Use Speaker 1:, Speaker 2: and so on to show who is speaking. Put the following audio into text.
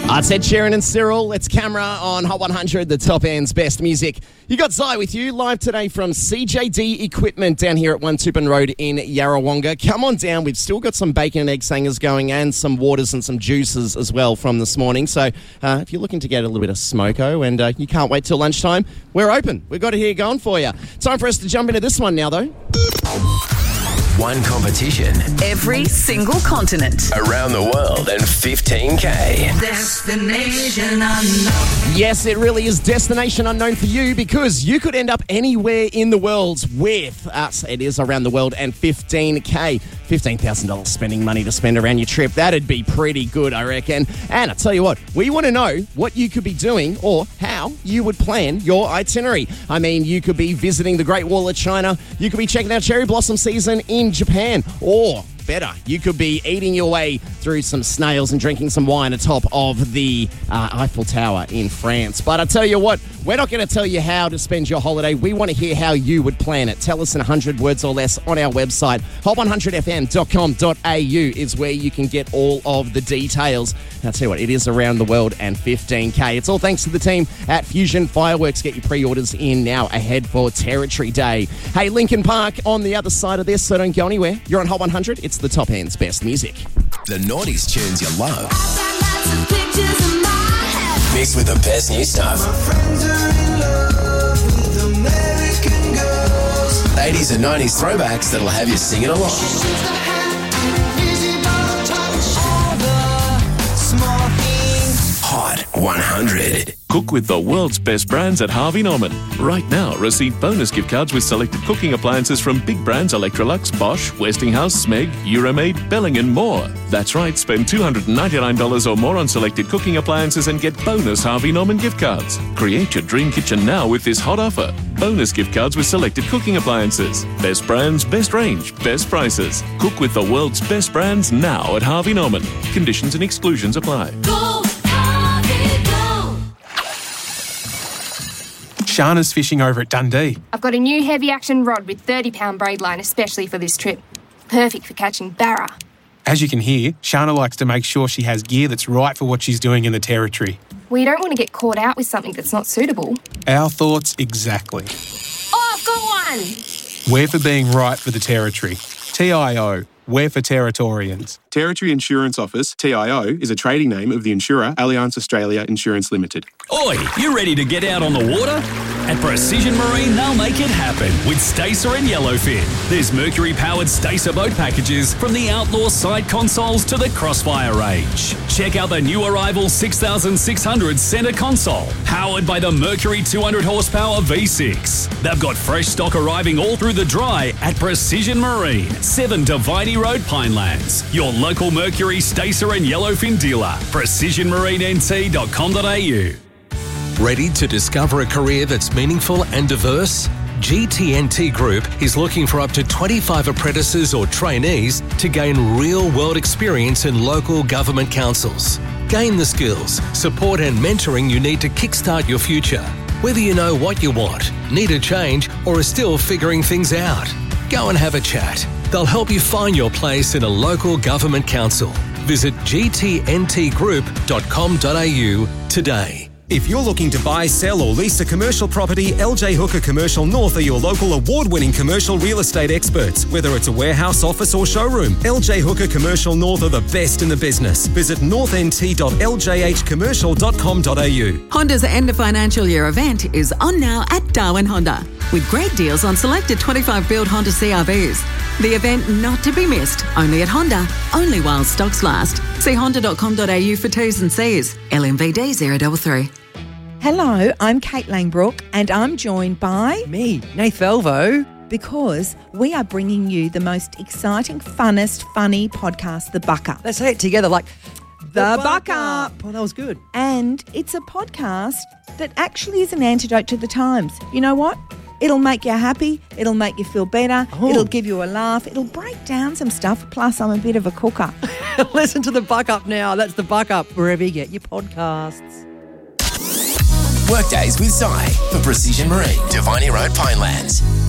Speaker 1: It's Ed Sheeran and Cyril. It's Camera on Hot 100, the top end's best music. You got Zai with you live today from CJD Equipment down here at 1 Tupin Road in Yarrawonga. Come on down. We've still got some bacon and egg sangers going and some waters and some juices as well from this morning. So if you're looking to get a little bit of smoko and you can't wait till lunchtime, we're open. We've got it here going for you. Time for us to jump into this one now, though.
Speaker 2: One competition.
Speaker 3: Every single continent.
Speaker 2: Around the world and 15K.
Speaker 3: Destination unknown.
Speaker 1: Yes, it really is Destination Unknown for you because you could end up anywhere in the world with us. It is around the world and 15K. $15,000 spending money to spend around your trip. That'd be pretty good, I reckon. And I tell you what, we want to know what you could be doing or how you would plan your itinerary. I mean, you could be visiting the Great Wall of China. You could be checking out cherry blossom season in Japan, or better, you could be eating your way through some snails and drinking some wine atop of the Eiffel Tower in France. But I tell you what, we're not going to tell you how to spend your holiday. We want to hear how you would plan it. Tell us in 100 words or less on our website. hot100fm.com.au is where you can get all of the details. I'll tell you what, it is around the world and 15K. It's all thanks to the team at Fusion Fireworks. Get your pre-orders in now ahead for Territory Day. Hey, Linkin Park on the other side of this, so don't go anywhere. You're on Hot 100. It's the top end's best music.
Speaker 2: The noughties tunes you love. Mixed with the best new stuff. 80s and 90s throwbacks that'll have you singing along. Hot 100.
Speaker 4: Cook with the world's best brands at Harvey Norman. Right now, receive bonus gift cards with selected cooking appliances from big brands Electrolux, Bosch, Westinghouse, Smeg, Euromaid, Belling and more. That's right, spend $299 or more on selected cooking appliances and get bonus Harvey Norman gift cards. Create your dream kitchen now with this hot offer. Bonus gift cards with selected cooking appliances. Best brands, best range, best prices. Cook with the world's best brands now at Harvey Norman. Conditions and exclusions apply.
Speaker 5: Go!
Speaker 6: Shana's fishing over at Dundee.
Speaker 7: I've got a new heavy action rod with 30-pound braid line especially for this trip. Perfect for catching barra.
Speaker 6: As you can hear, Shana likes to make sure she has gear that's right for what she's doing in the Territory.
Speaker 7: Well, you don't want to get caught out with something that's not suitable.
Speaker 6: Our thoughts exactly.
Speaker 7: Oh, I've got one!
Speaker 6: We're for being right for the Territory. TIO. We're for Territorians.
Speaker 8: Territory Insurance Office, TIO, is a trading name of the insurer Allianz Australia Insurance Limited.
Speaker 9: Oi, you ready to get out on the water? At Precision Marine, they'll make it happen with Stacer and Yellowfin. There's Mercury-powered Stacer boat packages from the outlaw side consoles to the Crossfire range. Check out the new arrival 6600 centre console, powered by the Mercury 200 horsepower V6. They've got fresh stock arriving all through the dry at Precision Marine, 7 Dividey Road, Pinelands. Your local Mercury, Stacer and Yellowfin dealer. PrecisionMarineNT.com.au.
Speaker 2: Ready to discover a career that's meaningful and diverse? GTNT Group is looking for up to 25 apprentices or trainees to gain real-world experience in local government councils. Gain the skills, support and mentoring you need to kickstart your future. Whether you know what you want, need a change, or are still figuring things out, go and have a chat. They'll help you find your place in a local government council. Visit gtntgroup.com.au today.
Speaker 10: If you're looking to buy, sell or lease a commercial property, LJ Hooker Commercial North are your local award-winning commercial real estate experts. Whether it's a warehouse, office or showroom, LJ Hooker Commercial North are the best in the business. Visit northnt.ljhcommercial.com.au.
Speaker 3: Honda's end of financial year event is on now at Darwin Honda, with great deals on selected 25-build Honda CRVs. The event not to be missed, only at Honda, only while stocks last. See honda.com.au for T's and C's. LMVD 033.
Speaker 11: Hello, I'm Kate Langbrook and I'm joined by...
Speaker 12: me, Nath Velvo.
Speaker 11: Because we are bringing you the most exciting, funnest, funny podcast, The Buck Up.
Speaker 12: Let's say it together like...
Speaker 11: The Buck Up.
Speaker 12: Oh, that was good.
Speaker 11: And it's a podcast that actually is an antidote to the times. You know what? It'll make you happy. It'll make you feel better.
Speaker 12: Oh.
Speaker 11: It'll give you a laugh. It'll break down some stuff. Plus, I'm a bit of a cooker.
Speaker 12: Listen to The Buck Up now. That's The Buck Up, wherever you get your podcasts.
Speaker 2: Workdays with Zai for Precision Marine, Diviney Road, Pinelands.